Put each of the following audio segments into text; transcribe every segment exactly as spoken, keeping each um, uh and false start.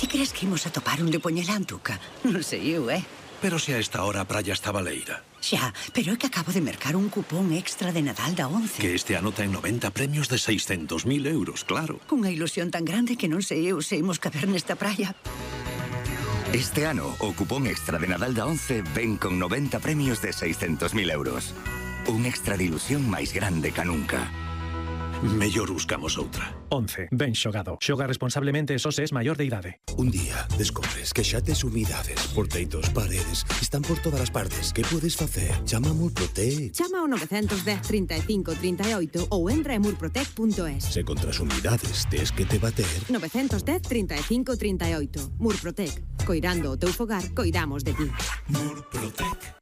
Que crees que imos a topar onde poñela Antuca? Non sei eu, eh? Pero se a esta hora a praia está baleira. Xa, pero é que acabo de mercar un cupón extra de Nadal da once. Que este ano ten noventa premios de seiscentos mil euros, claro. Cunha ilusión tan grande que non sei eu se imos caber nesta praia. Este ano, o cupón extra de Nadal da once ven con noventa premios de seiscentos mil euros. Un extra de ilusión máis grande ca nunca. Mellor buscamos outra. once. Ben xogado. Xoga responsablemente e só se es maior de idade. Un día descobres que xa tes humidades por teitos, paredes, están por todas as partes. Que podes facer? Chama a Murprotec. Chama ao nove dez, trinta e cinco, trinta e oito ou entra en murprotec punto es. Se contra as humidades tes que te bater. nove dez, trinta e cinco, trinta e oito. Murprotec. Coirando o teu fogar, coidamos de ti. Murprotec.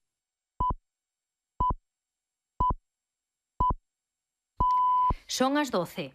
Son as doce.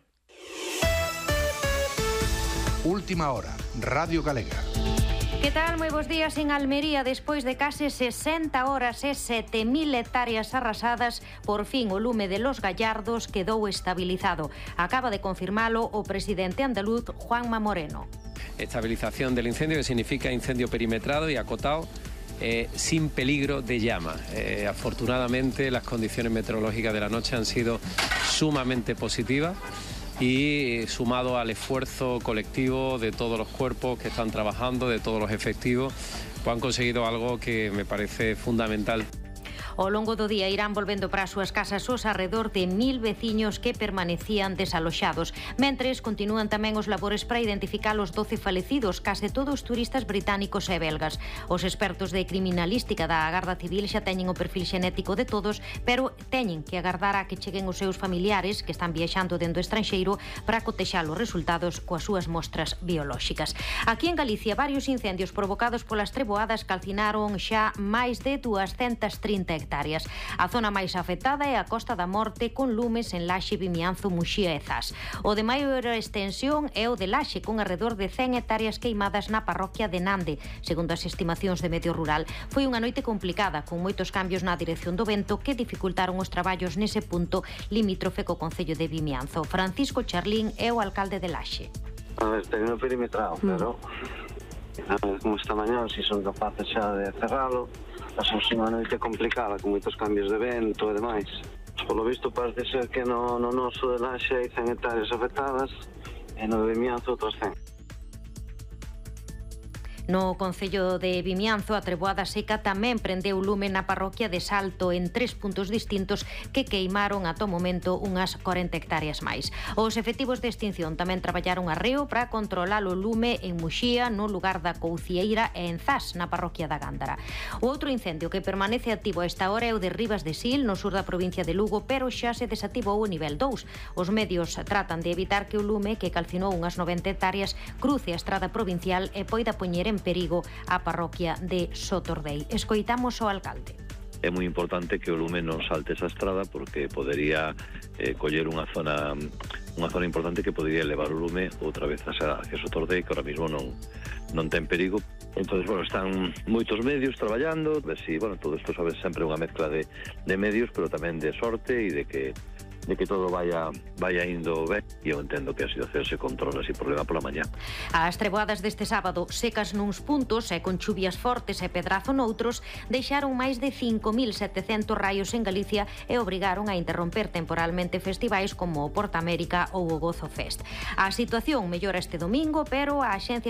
Última hora, Radio Galega. Que tal? Moi bons días. En Almería, despois de case sesenta horas e sete mil hectáreas arrasadas, por fin o lume de Los Gallardos quedou estabilizado. Acaba de confirmalo o presidente andaluz, Juanma Moreno. Estabilización del incendio, que significa incendio perimetrado y acotado, Eh, sin peligro de llama. Eh, afortunadamente las condiciones meteorológicas de la noche han sido sumamente positivas y sumado al esfuerzo colectivo de todos los cuerpos que están trabajando, de todos los efectivos, pues han conseguido algo que me parece fundamental. Ao longo do día irán volvendo para as súas casas os arredor de mil veciños que permanecían desaloxados. Mentres, continúan tamén os labores para identificar os doce falecidos, case todos turistas británicos e belgas. Os expertos de criminalística da Garda Civil xa teñen o perfil xenético de todos, pero teñen que agardar a que cheguen os seus familiares que están viaxando dentro do estranxeiro para cotexar os resultados coas súas mostras biolóxicas. Aquí en Galicia, varios incendios provocados polas treboadas calcinaron xa máis de duascentas trinta hectáreas. A zona máis afectada é a Costa da Morte, con lumes en Laxe, Vimianzo, Muxía e Zas. O de maior extensión é o de Laxe, con alrededor de cen hectáreas queimadas na parroquia de Nande, segundo as estimacións de Medio Rural. Foi unha noite complicada, con moitos cambios na dirección do vento que dificultaron os traballos nese punto limítrofe co concello de Vimianzo. Francisco Charlín é o alcalde de Laxe. A ver, tenho perimetrado, mm. pero a ver, como esta mañá, se son capaces xa de cerralo. Pasamos unha noite complicada, con moitos cambios de vento e demais. Polo visto, parece ser que no, no noso de Laxe hai cen hectáreas afectadas e no de Vimianzo outras cen. No concello de Vimianzo, a treboada seca tamén prendeu lume na parroquia de Salto en tres puntos distintos que queimaron ata o momento unhas corenta hectáreas máis. Os efectivos de extinción tamén traballaron arreo para controlar o lume en Muxía, no lugar da Coucieira e en Zas, na parroquia da Gándara. O outro incendio que permanece activo a esta hora é o de Ribas de Sil, no sur da provincia de Lugo, pero xa se desativou o nivel dous. Os medios tratan de evitar que o lume, que calcinou unhas noventa hectáreas, cruce a estrada provincial e poida poñer en perigo a parroquia de Sotordei. Escoitamos o alcalde. É moi importante que o lume non salte esa estrada porque podería eh, coller unha zona unha zona importante que podería elevar o lume outra vez hacia, hacia Sotordei, que ahora mismo non non ten perigo. Entonces, bueno, están moitos medios traballando, ver si, bueno, todo isto sabe sempre unha mezcla de, de medios, pero tamén de sorte e de que de que todo vaya vaya indo ben, e eu entendo que a situación se controla sin problema pola mañá. As treboadas deste sábado, secas nuns puntos e con chuvias fortes e pedrazo noutros, deixaron máis de cinco mil setecentos raios en Galicia e obrigaron a interromper temporalmente festivais como o Porta América ou o Gozo Fest. A situación mellora este domingo, pero a Axencia